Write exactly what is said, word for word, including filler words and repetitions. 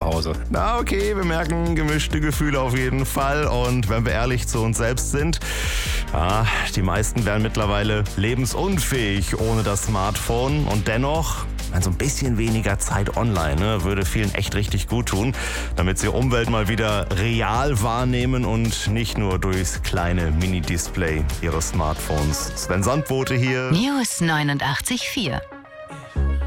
Hause. Na okay, wir merken gemischte Gefühle auf jeden Fall. Und wenn wir ehrlich zu uns selbst sind, ja, die meisten wären mittlerweile lebensunfähig ohne das Smartphone. Und dennoch, so ein bisschen weniger Zeit online, ne, würde vielen echt richtig gut tun, damit sie Umwelt mal wieder real wahrnehmen und nicht nur durchs kleine Mini-Display ihres Smartphones. Sven Sandbote hier. News neunundachtzig Komma vier